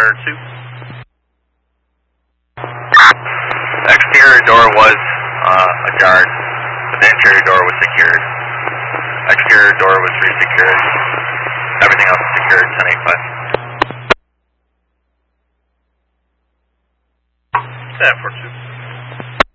Clear 2. The exterior door was ajar, but the interior door was secured. Exterior door was re-secured. Everything else was secured, 1085. Stand for 2.